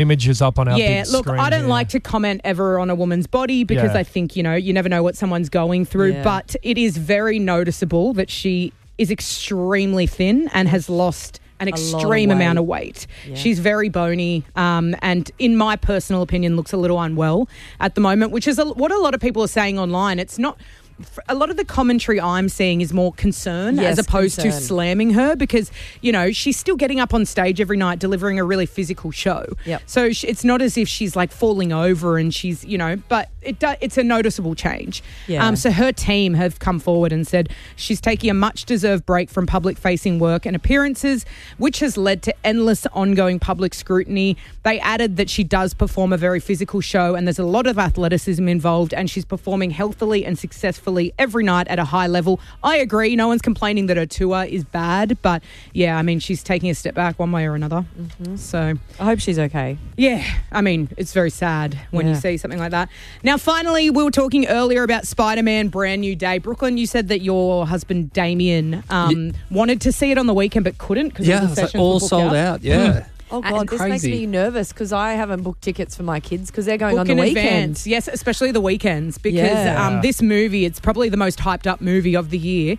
Images up on our big look, screen. I don't like to comment ever on a woman's body because I think, you never know what someone's going through. Yeah. But it is very noticeable that she is extremely thin and has lost an extreme amount of weight. Yeah. She's very bony and, in my personal opinion, looks a little unwell at the moment, which is what a lot of people are saying online. It's not... A lot of the commentary I'm seeing is more concern as opposed to slamming her because, she's still getting up on stage every night delivering a really physical show. Yep. So it's not as if she's like falling over and she's, but it's a noticeable change. Yeah. So her team have come forward and said she's taking a much-deserved break from public-facing work and appearances, which has led to endless ongoing public scrutiny. They added that she does perform a very physical show and there's a lot of athleticism involved and she's performing healthily and successfully every night at a high level. I agree. No one's complaining that her tour is bad, but yeah, I mean, she's taking a step back one way or another. Mm-hmm. So I hope she's okay. Yeah, I mean, it's very sad when you see something like that. Now, finally, we were talking earlier about Spider-Man Brand New Day. Brooklyn, you said that your husband Damien wanted to see it on the weekend but couldn't because it's all sold out. Yeah. Oh, God, this makes me nervous because I haven't booked tickets for my kids because they're going on the weekend. Yes, especially the weekends because this movie, it's probably the most hyped up movie of the year.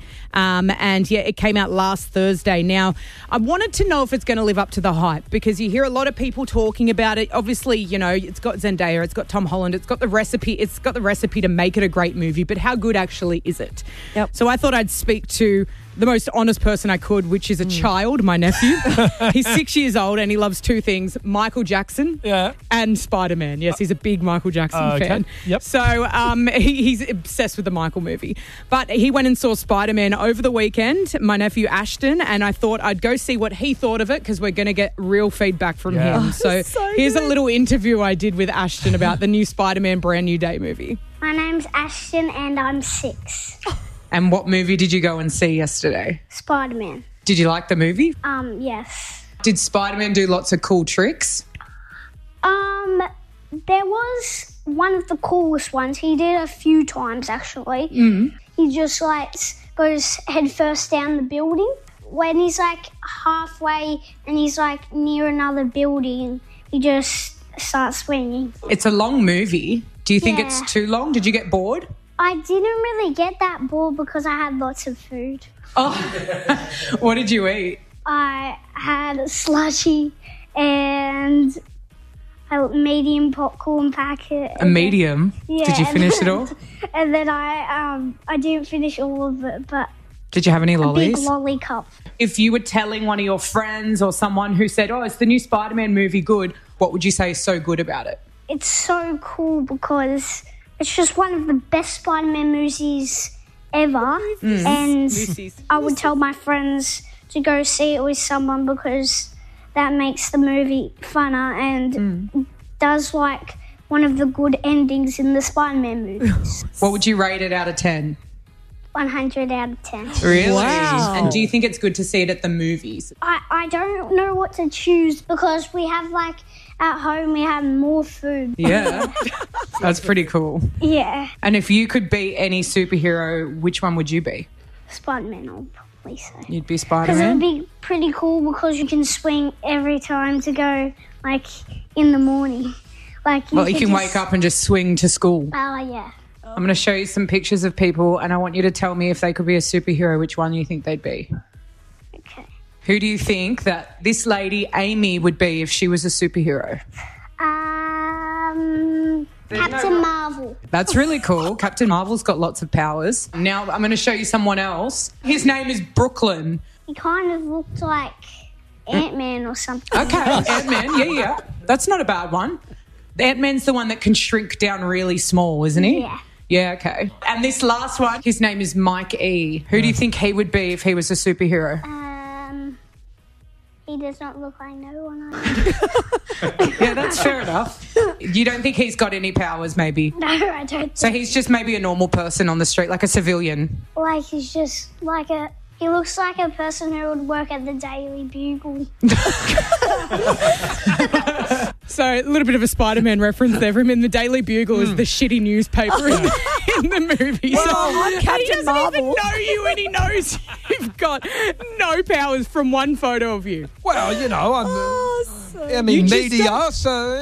It came out last Thursday. Now, I wanted to know if it's going to live up to the hype because you hear a lot of people talking about it. Obviously, it's got Zendaya, it's got Tom Holland, it's got the recipe to make it a great movie, but how good actually is it? Yep. So I thought I'd speak to the most honest person I could, which is a child, my nephew. He's 6 years old and he loves two things, Michael Jackson and Spider-Man. Yes, he's a big Michael Jackson fan. Yep. So he's obsessed with the Michael movie. But he went and saw Spider-Man over the weekend, my nephew Ashton, and I thought I'd go see what he thought of it because we're going to get real feedback from him. So here's a little interview I did with Ashton about the new Spider-Man Brand New Day movie. My name's Ashton and I'm 6. And what movie did you go and see yesterday? Spider-Man. Did you like the movie? Yes. Did Spider-Man do lots of cool tricks? There was one of the coolest ones. He did a few times, actually. He just, goes head first down the building. When he's, halfway and he's, near another building, he just starts swinging. It's a long movie. Do you think it's too long? Did you get bored? I didn't really get that bored because I had lots of food. Oh, what did you eat? I had a slushie and a medium popcorn packet. A medium? Yeah. Did you finish it all? And then I didn't finish all of it, but did you have any lollies? A big lolly cup. If you were telling one of your friends or someone who said, it's the new Spider-Man movie good, what would you say is so good about it? It's so cool because it's just one of the best Spider-Man movies ever. And I would tell my friends to go see it with someone because that makes the movie funner and does one of the good endings in the Spider-Man movies. What would you rate it out of 10? 100 out of 10. Really? Wow. And do you think it's good to see it at the movies? I don't know what to choose because we have at home we have more food. Yeah. That's pretty cool. Yeah. And if you could be any superhero, which one would you be? Spider-Man, I'll probably say. You'd be Because Spider-Man? it would be pretty cool because you can swing every time to go, in the morning. You can wake up and just swing to school. Oh, yeah. I'm going to show you some pictures of people and I want you to tell me if they could be a superhero, which one you think they'd be. Okay. Who do you think that this lady, Amy, would be if she was a superhero? Captain Marvel. That's really cool. Captain Marvel's got lots of powers. Now I'm going to show you someone else. His name is Brooklyn. He kind of looked like Ant-Man or something. Okay, Ant-Man. Yeah. That's not a bad one. Ant-Man's the one that can shrink down really small, isn't he? Yeah. Yeah, okay. And this last one, his name is Mike E. Who do you think he would be if he was a superhero? He does not look like no one. Yeah, that's fair enough. You don't think he's got any powers, maybe? No, I don't. So he's just maybe a normal person on the street, like a civilian. He's just he looks like a person who would work at the Daily Bugle. So a little bit of a Spider-Man reference there from him. The Daily Bugle is the shitty newspaper in the movie. Well, so I'm Captain he doesn't Marvel. even know you, and he knows you've got no powers from one photo of you. Well, you know, I'm Oh, so I mean, You just media, so